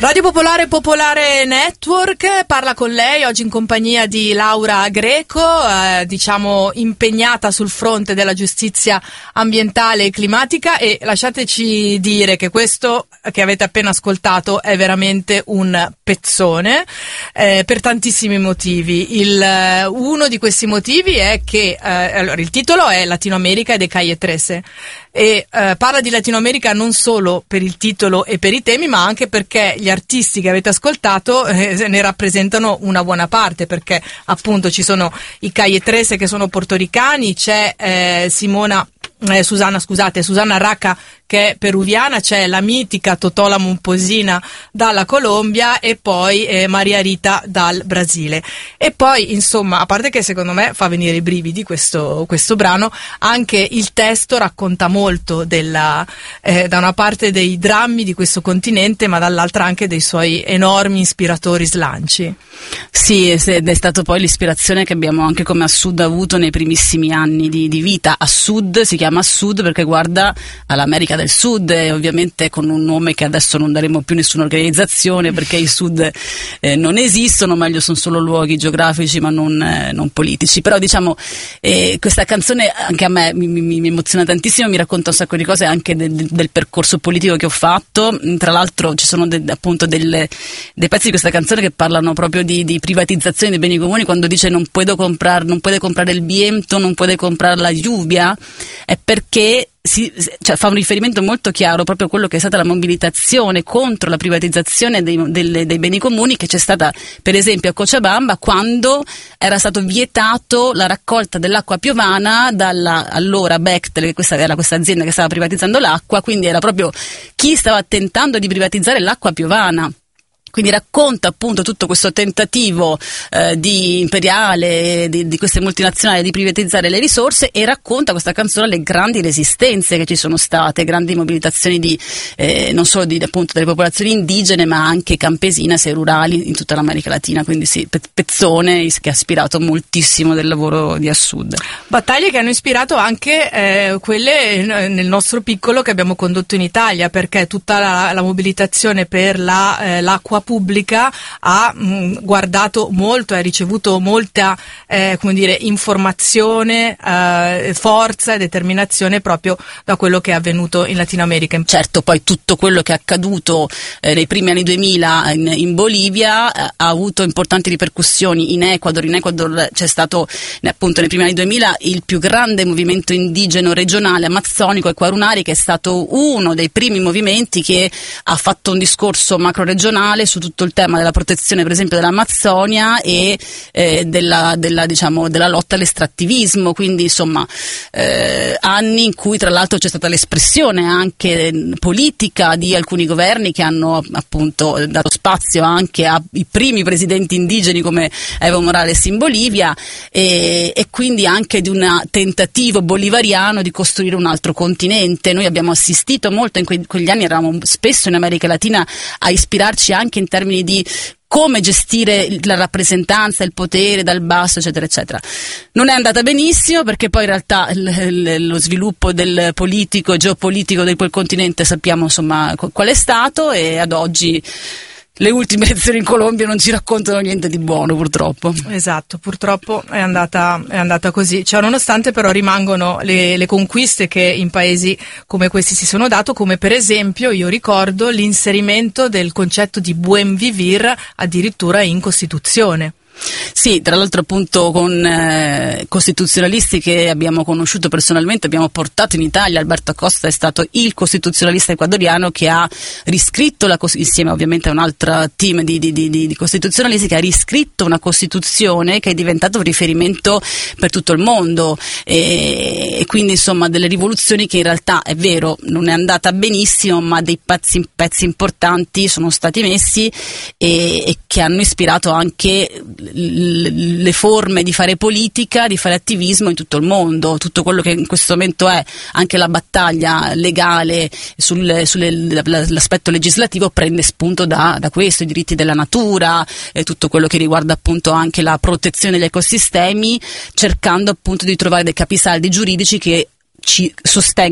Radio Popolare Popolare Network parla con lei oggi in compagnia di Laura Greco, diciamo impegnata sul fronte della giustizia ambientale e climatica, e lasciateci dire che questo che avete appena ascoltato è veramente un pezzone per tantissimi motivi. Uno di questi motivi è che allora, il titolo è Latino America e de Calle 13 e parla di Latino America non solo per il titolo e per i temi, ma anche perché gli artisti che avete ascoltato ne rappresentano una buona parte, perché appunto ci sono i Calle 13 che sono portoricani, c'è Susana Raca che è peruviana, c'è la mitica Totola Momposina dalla Colombia e poi Maria Rita dal Brasile. E poi insomma, a parte che secondo me fa venire i brividi questo brano, anche il testo racconta molto da una parte dei drammi di questo continente, ma dall'altra anche dei suoi enormi ispiratori slanci. Sì, ed è stato poi l'ispirazione che abbiamo anche come Assud avuto nei primissimi anni di vita. Assud si chiama Assud perché guarda all'America del Sud, e ovviamente con un nome che adesso non daremo più nessuna organizzazione perché i Sud non esistono, meglio sono solo luoghi geografici ma non politici. Però diciamo questa canzone anche a me mi emoziona tantissimo, mi racconta un sacco di cose anche del percorso politico che ho fatto. Tra l'altro ci sono appunto dei pezzi di questa canzone che parlano proprio di privatizzazione dei beni comuni, quando dice non puede comprare il viento, non puede comprare la lluvia, è perché fa un riferimento molto chiaro proprio a quello che è stata la mobilitazione contro la privatizzazione dei beni comuni che c'è stata per esempio a Cochabamba, quando era stato vietato la raccolta dell'acqua piovana dalla allora Bechtel, che questa era questa azienda che stava privatizzando l'acqua, quindi era proprio chi stava tentando di privatizzare l'acqua piovana. Quindi racconta appunto tutto questo tentativo di imperiale di queste multinazionali di privatizzare le risorse, e racconta questa canzone le grandi resistenze che ci sono state, grandi mobilitazioni non solo appunto delle popolazioni indigene ma anche campesinas e rurali in tutta l'America Latina. Quindi sì, pezzone che ha ispirato moltissimo del lavoro di Assud. Battaglie che hanno ispirato anche quelle nel nostro piccolo che abbiamo condotto in Italia, perché tutta la mobilitazione per l'acqua pubblica ha guardato molto, ha ricevuto molta informazione, forza e determinazione proprio da quello che è avvenuto in Latino America. Certo, poi tutto quello che è accaduto nei primi anni 2000 in Bolivia ha avuto importanti ripercussioni in Ecuador. In Ecuador c'è stato appunto nei primi anni 2000 il più grande movimento indigeno regionale amazzonico Equarunari, che è stato uno dei primi movimenti che ha fatto un discorso macro regionale su tutto il tema della protezione per esempio dell'Amazzonia e della lotta all'estrattivismo. Quindi insomma anni in cui tra l'altro c'è stata l'espressione anche politica di alcuni governi che hanno appunto dato spazio anche ai primi presidenti indigeni come Evo Morales in Bolivia, e quindi anche di un tentativo bolivariano di costruire un altro continente. Noi abbiamo assistito molto in quegli anni, eravamo spesso in America Latina a ispirarci anche in termini di come gestire la rappresentanza, il potere dal basso, eccetera, eccetera. Non è andata benissimo perché poi in realtà lo sviluppo del politico e geopolitico di quel continente sappiamo insomma qual è stato, e ad oggi le ultime elezioni in Colombia non ci raccontano niente di buono, purtroppo. Esatto, purtroppo è andata così. Cioè, nonostante però rimangono le conquiste che in paesi come questi si sono dato, come per esempio io ricordo l'inserimento del concetto di buen vivir addirittura in Costituzione. Sì, tra l'altro appunto con costituzionalisti che abbiamo conosciuto personalmente, abbiamo portato in Italia. Alberto Acosta è stato il costituzionalista ecuadoriano che ha riscritto insieme ovviamente a un altro team di costituzionalisti, che ha riscritto una Costituzione che è diventato un riferimento per tutto il mondo, e quindi insomma delle rivoluzioni che in realtà è vero non è andata benissimo, ma dei pezzi importanti sono stati messi e che hanno ispirato anche le forme di fare politica, di fare attivismo in tutto il mondo. Tutto quello che in questo momento è anche la battaglia legale sull'aspetto legislativo prende spunto da questo, i diritti della natura, tutto quello che riguarda appunto anche la protezione degli ecosistemi, cercando appunto di trovare dei capisaldi giuridici che ci sostengono